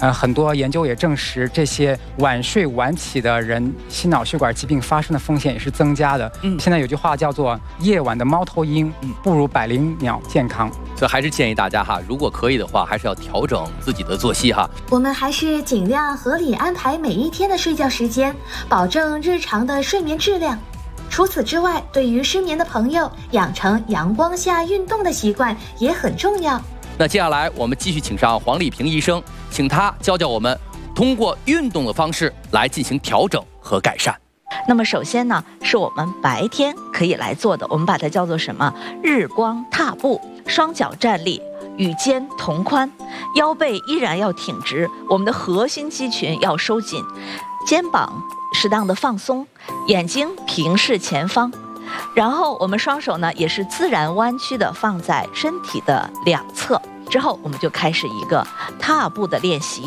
很多研究也证实，这些晚睡晚起的人，心脑血管疾病发生的风险也是增加的。现在有句话叫做“夜晚的猫头鹰不如百灵鸟健康”， 所以还是建议大家哈，如果可以的话，还是要调整自己的作息哈。 我们还是尽量合理安排每一天的睡觉时间，保证日常的睡眠质量。除此之外，对于失眠的朋友，养成阳光下运动的习惯也很重要。 那接下来我们继续请上黄丽萍医生，请他教教我们通过运动的方式来进行调整和改善。 那么首先呢，是我们白天可以来做的，我们把它叫做什么？日光踏步，双脚站立，与肩同宽，腰背依然要挺直，我们的核心肌群要收紧，肩膀适当的放松，眼睛平视前方，然后我们双手呢也是自然弯曲的放在身体的两侧，之后我们就开始一个踏步的练习。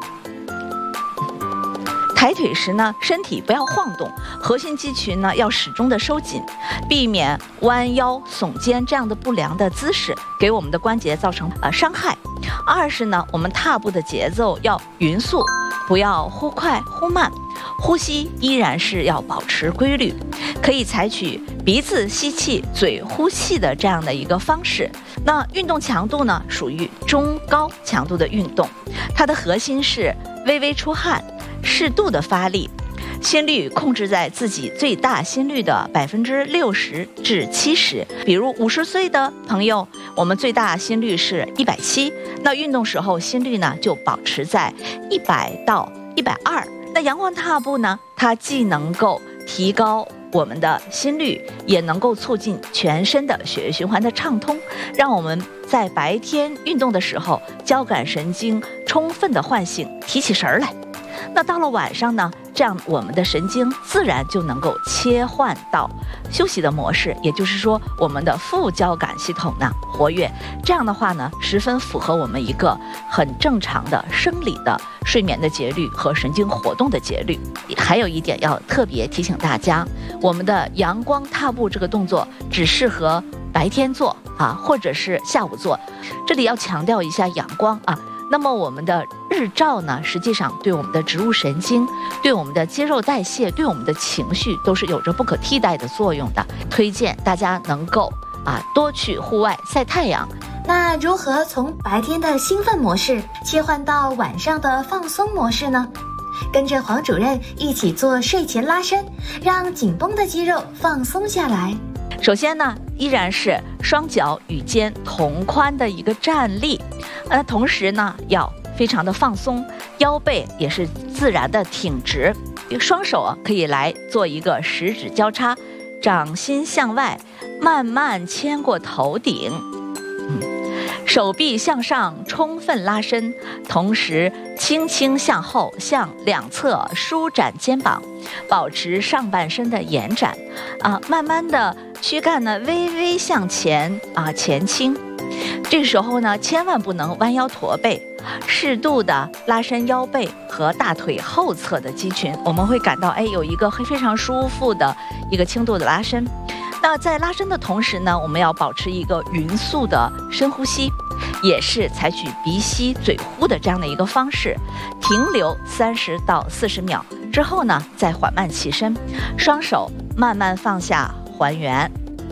抬腿时呢，身体不要晃动，核心肌群呢要始终的收紧，避免弯腰耸肩这样的不良的姿势，给我们的关节造成伤害。二是呢，我们踏步的节奏要匀速，不要忽快忽慢，呼吸依然是要保持规律，可以采取鼻子吸气、嘴呼气的这样的一个方式。那运动强度呢，属于中高强度的运动，它的核心是微微出汗，适度的发力，心率控制在自己最大心率的60%至70%。比如50岁的朋友，我们最大心率是170，那运动时候心率呢就保持在100到120。那阳光踏步呢，它既能够提高我们的心率，也能够促进全身的血液循环的畅通，让我们在白天运动的时候，交感神经充分的唤醒，提起神来。那到了晚上呢，这样我们的神经自然就能够切换到休息的模式，也就是说我们的副交感系统呢活跃，这样的话呢，十分符合我们一个很正常的生理的睡眠的节律和神经活动的节律。还有一点要特别提醒大家，我们的阳光踏步这个动作只适合白天做啊，或者是下午做。这里要强调一下阳光啊。那么我们的日照呢，实际上对我们的植物神经、对我们的肌肉代谢、对我们的情绪都是有着不可替代的作用的。推荐大家能够多去户外晒太阳。 那如何从白天的兴奋模式切换到晚上的放松模式呢？跟着黄主任一起做睡前拉伸，让紧绷的肌肉放松下来。 首先呢，依然是双脚与肩同宽的一个站立，同时呢要非常的放松，腰背也是自然的挺直，双手可以来做一个十指交叉，掌心向外，慢慢牵过头顶，手臂向上充分拉伸，同时轻轻向后向两侧舒展肩膀，保持上半身的延展慢慢的躯干呢微微向前前倾。这时候呢千万不能弯腰驼背，适度的拉伸腰背和大腿后侧的肌群，我们会感到有一个非常舒服的一个轻度的拉伸。那在拉伸的同时呢，我们要保持一个匀速的深呼吸，也是采取鼻吸嘴呼的这样的一个方式，停留30到40秒之后呢，再缓慢起身，双手慢慢放下还原。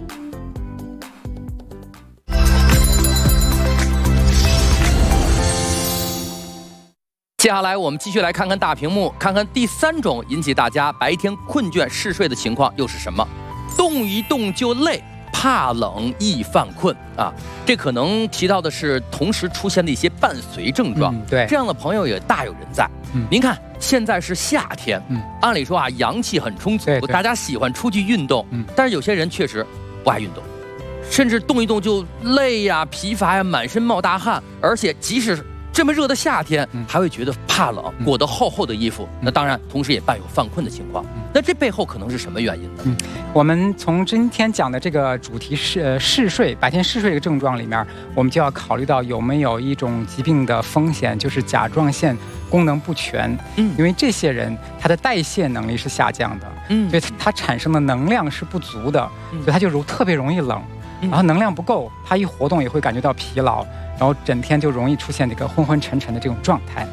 接下来我们继续来看看大屏幕，看看第3种引起大家白天困倦嗜睡的情况又是什么？动一动就累，怕冷易犯困这可能提到的是同时出现的一些伴随症状。 对， 这样的朋友也大有人在。您看现在是夏天，按理说阳气很充足，大家喜欢出去运动，但是有些人确实不爱运动，甚至动一动就累呀、疲乏呀、满身冒大汗，而且即使这么热的夏天，还会觉得怕冷，裹得厚厚的衣服。那当然，同时也伴有犯困的情况。那这背后可能是什么原因呢？ 我们从今天讲的这个主题是嗜睡，白天嗜睡这个症状里面，我们就要考虑到有没有一种疾病的风险，就是甲状腺功能不全。因为这些人他的代谢能力是下降的，所以他产生的能量是不足的，所以他就特别容易冷。然后能量不够，他一活动也会感觉到疲劳，然后整天就容易出现这个昏昏沉沉的这种状态。